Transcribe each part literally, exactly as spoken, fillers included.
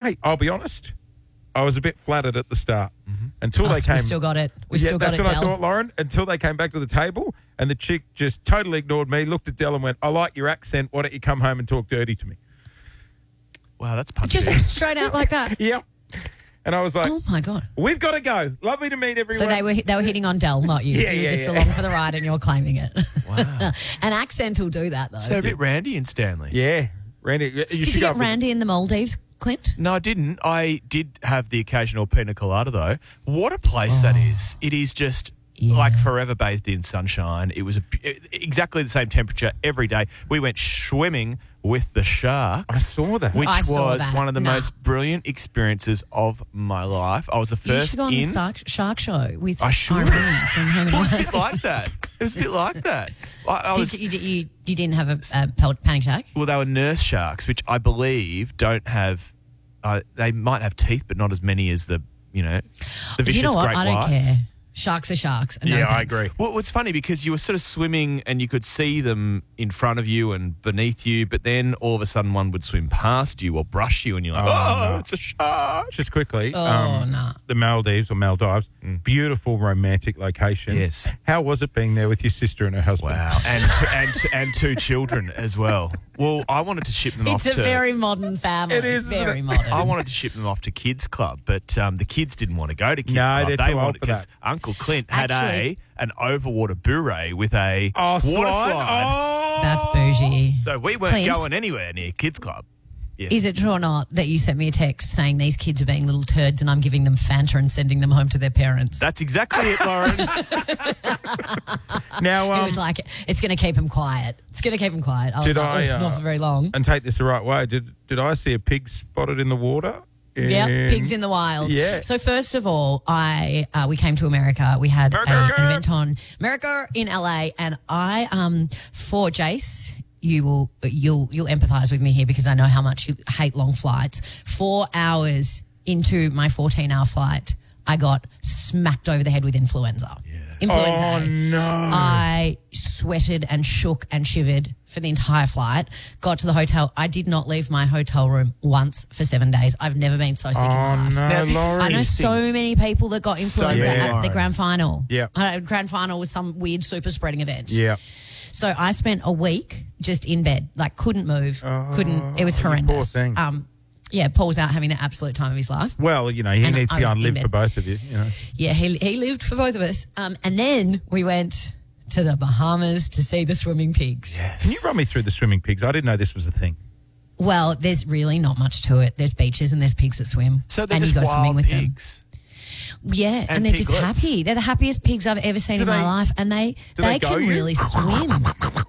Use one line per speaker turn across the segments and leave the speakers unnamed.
Hey, I'll be honest. I was a bit flattered at the start mm-hmm. until
oh,
they came.
We still got it. We
yeah,
still got
that's
it,
what
Del.
I thought, Lauren. Until they came back to the table and the chick just totally ignored me, looked at Del and went, I like your accent. Why don't you come home and talk dirty to me?
Wow, that's punchy.
Just straight out like that.
Yep. And I was like,
oh, my God.
We've got to go. Lovely to meet everyone.
So they were they were hitting on Del, not you.
yeah,
you were
yeah,
just
yeah.
along for the ride and you're claiming it.
Wow.
An accent will do that, though.
So a bit Randy and Stanley.
Yeah. Randy, you
Did
should
you
go
get
up with-
Randy in the Maldives, Clint?
No, I didn't. I did have the occasional pina colada, though. What a place that is. It is just
Yeah.
like forever bathed in sunshine. It was a, exactly the same temperature every day. We went swimming with the sharks.
I saw that.
Which
I saw
was
that.
one of the
Nah.
most brilliant experiences of my life. I was the
You
first
should go on
in.
the Stark, Shark Show with
I should.
Irene from Home
It
and
was a
Away.
bit like that. It was a bit like that. I, I was,
Did you, you, you, you didn't have a, a pel- panic attack?
well, they were nurse sharks, which I believe don't have. Uh, they might have teeth, but not as many as the you know the
Do
vicious
you know what?
great
I don't
whites.
care. Sharks are sharks. And no
Yeah, I
thanks.
agree.
Well, it's funny because you were sort of swimming and you could see them in front of you and beneath you, but then all of a sudden one would swim past you or brush you and you're like,
Oh,
oh,
no.
it's a shark.
Just quickly.
Oh,
um,
nah.
The Maldives or Maldives.
Mm.
Beautiful romantic location.
Yes.
How was it being there with your sister and her husband?
Wow. And, t- and, t- and two children as well. Well, I wanted to ship them
It's
off
a
to...
very modern family.
It is, isn't
Very
it?
modern.
I wanted to ship them off to Kids Club, but um, the kids didn't want to go to Kids
No,
Club.
they're
they
too old
wanted
for
because
that.
Uncle Clint had
Actually-
a an overwater beret with a
Oh,
water
slide?
slide.
Oh.
That's bougie.
So we weren't
Clint?
going anywhere near Kids Club. Yes.
Is it true or not that you sent me a text saying these kids are being little turds and I'm giving them Fanta and sending them home to their parents?
That's exactly it, Lauren.
Now,
it
um,
was like, it's going to keep them quiet. It's going to keep them quiet. I was
Did
like,
I,
oh,
uh,
not for very long.
and take this the right way, did did I see a pig spotted in the water?
Yeah,
In-
pigs in the wild.
Yeah.
So first of all, I uh, we came to America. We had a,
America!
an event on America in L A, and I um for Jace. You will you'll you'll empathise with me here because I know how much you hate long flights. Four hours into my fourteen hour flight, I got smacked over the head with influenza. Influenza.
Oh, no.
I sweated and shook and shivered for the entire flight. Got to the hotel. I did not leave my hotel room once for seven days. I've never been so sick in my
Oh,
life.
no,
Now, this is-
Lauren.
I know
Interesting.
so many people that got influenza
many,
at the
Lauren.
grand final.
Yeah.
Uh, grand final was some weird super spreading event.
Yeah.
So I spent a week just in bed, like couldn't move, couldn't. It was
you poor
horrendous.
thing.
Um, yeah, Paul's out having the absolute time of his life.
Well, you know, he
And
needs
I
to go
was
and
in
live
bed.
for both of you, you know.
Yeah, he he lived for both of us. Um, and then we went to the Bahamas to see the swimming pigs.
Can you run me through the swimming pigs? I didn't know this was a thing.
Well, there's really not much to it. There's beaches and there's pigs that swim.
So they're
and
just
you go swimming
wild
with
pigs.
them. Yeah, and,
And
they're just
piglets.
happy. They're the happiest pigs I've ever seen
Do
in
they-
my life, and they
do
they,
they go
can
you?
really swim.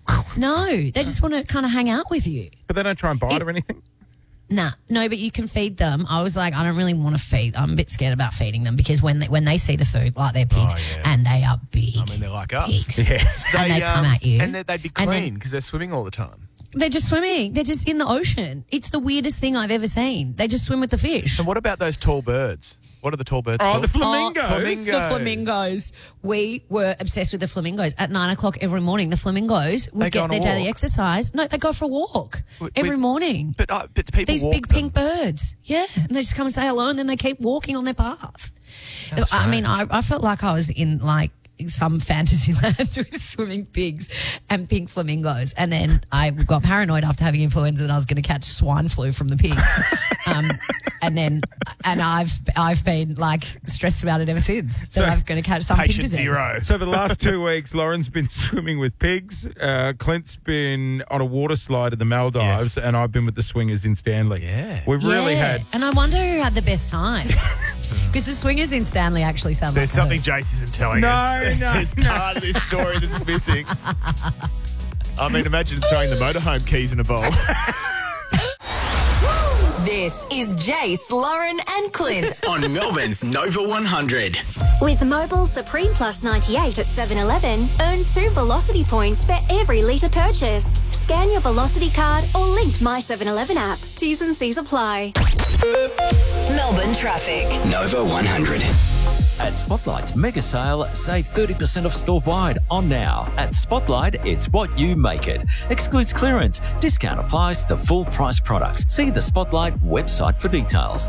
No, they just want to kind of hang out with you.
But they don't try and bite
It-
or anything?
Nah, no, but you can feed them. I was like, I don't really want to feed. I'm a bit scared about feeding them because when they, when they see the food, like they're pigs,
Oh, yeah.
and they are big.
I mean, they're like us.
pigs.
Yeah.
And they come at you.
And they'd they'd be
And then-
clean because they're swimming all the time.
They're just swimming. They're just in the ocean. It's the weirdest thing I've ever seen. They just swim with the fish.
And what about those tall birds? What are the tall birds
Oh,
called?
the flamingos.
Flamingo.
The flamingos. We were obsessed with the flamingos. At nine o'clock every morning, the flamingos would
They go
get
on a
their daily
walk?
exercise. No, they go for a walk
With-
every
with-
morning.
But, uh, but people
These
walk
big
them.
pink birds. Yeah. And they just come and say hello and then they keep walking on their path.
That's
I mean, I,
strange.
I felt like I was in like some fantasy land with swimming pigs and pink flamingos. And then I got paranoid after having influenza that I was going to catch swine flu from the pigs. um, and then, and I've I've been like stressed about it ever since that
So-
I'm going to catch some pig
Patient
disease.
zero.
So for the last two weeks, Lauren's been swimming with pigs. Uh, Clint's been on a water slide in the Maldives,
Yes.
and I've been with the swingers in Stanley.
Yeah.
We've really
Yeah.
had.
And I wonder who had the best time. Because the swingers in Stanley actually sound
There's
like
something
her.
Jace isn't telling
No,
us.
no,
There's
no.
part of this story that's missing. I mean, imagine throwing the motorhome keys in a bowl.
This is Jace, Lauren, and Clint.
On Melbourne's Nova one hundred.
With Mobile Supreme Plus ninety-eight at seven eleven, earn two Velocity points for every litre purchased. Scan your Velocity card or linked My seven eleven app. T's and C's apply.
Melbourne traffic.
Nova one hundred.
At Spotlight's mega sale, save thirty percent off store-wide on now. At Spotlight, it's what you make it. Excludes clearance. Discount applies to full price products. See the Spotlight website for details.